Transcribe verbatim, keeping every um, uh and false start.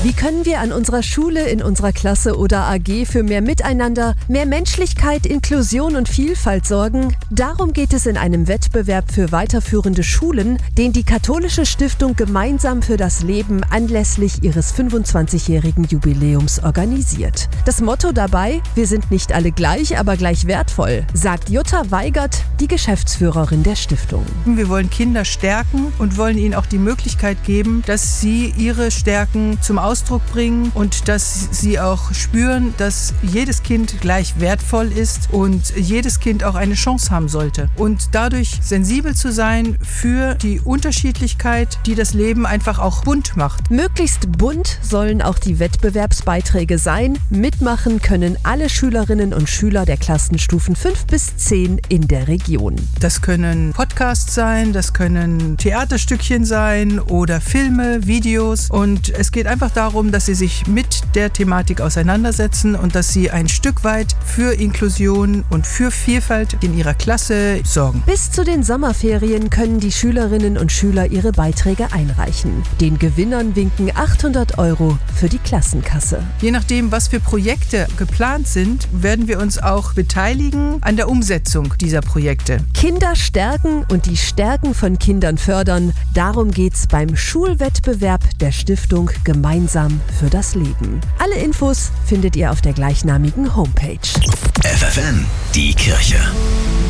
Wie können wir an unserer Schule, in unserer Klasse oder A G für mehr Miteinander, mehr Menschlichkeit, Inklusion und Vielfalt sorgen? Darum geht es in einem Wettbewerb für weiterführende Schulen, den die Katholische Stiftung Gemeinsam für das Leben anlässlich ihres fünfundzwanzigjährigen Jubiläums organisiert. Das Motto dabei: Wir sind nicht alle gleich, aber gleich wertvoll, sagt Jutta Weigert, die Geschäftsführerin der Stiftung. Wir wollen Kinder stärken und wollen ihnen auch die Möglichkeit geben, dass sie ihre Stärken zum Ausdruck bringen und dass sie auch spüren, dass jedes Kind gleich wertvoll ist und jedes Kind auch eine Chance haben sollte. Und dadurch sensibel zu sein für die Unterschiedlichkeit, die das Leben einfach auch bunt macht. Möglichst bunt sollen auch die Wettbewerbsbeiträge sein. Mitmachen können alle Schülerinnen und Schüler der Klassenstufen fünf bis zehn in der Region. Das können Podcasts sein, das können Theaterstückchen sein oder Filme, Videos. Und es geht einfach darum, dass sie sich mit der Thematik auseinandersetzen und dass sie ein Stück weit für Inklusion und für Vielfalt in ihrer Klasse sorgen. Bis zu den Sommerferien können die Schülerinnen und Schüler ihre Beiträge einreichen. Den Gewinnern winken achthundert Euro für die Klassenkasse. Je nachdem, was für Projekte geplant sind, werden wir uns auch beteiligen an der Umsetzung dieser Projekte. Kinder stärken und die Stärken von Kindern fördern. Darum geht's beim Schulwettbewerb der Stiftung Gemeinsam für das Leben. Alle Infos findet ihr auf der gleichnamigen Homepage. F F N, die Kirche.